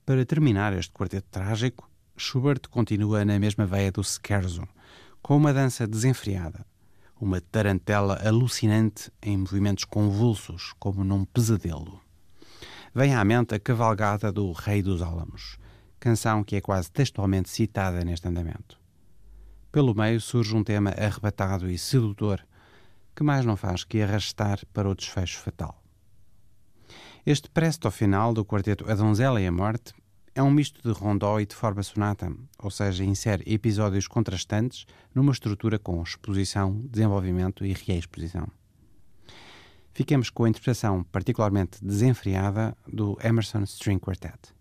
Para terminar este quarteto trágico, Schubert continua na mesma veia do scherzo, com uma dança desenfreada, uma tarantela alucinante em movimentos convulsos, como num pesadelo. Vem à mente a cavalgada do Rei dos Álamos, canção que é quase textualmente citada neste andamento. Pelo meio surge um tema arrebatado e sedutor, que mais não faz que arrastar para o desfecho fatal. Este presto final do quarteto A Donzela e a Morte é um misto de rondó e de forma sonata, ou seja, insere episódios contrastantes numa estrutura com exposição, desenvolvimento e reexposição. Fiquemos com a interpretação particularmente desenfreada do Emerson String Quartet.